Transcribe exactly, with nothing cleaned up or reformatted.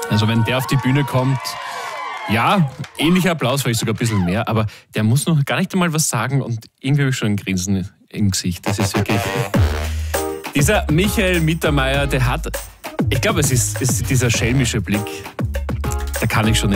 Also wenn der auf die Bühne kommt, ja, ähnlicher Applaus, vielleicht sogar ein bisschen mehr, aber der muss noch gar nicht einmal was sagen und irgendwie habe ich schon ein Grinsen im Gesicht. Das ist wirklich... Dieser Michael Mittermeier, der hat... Ich glaube, es ist, es ist dieser schelmische Blick. Da kann ich schon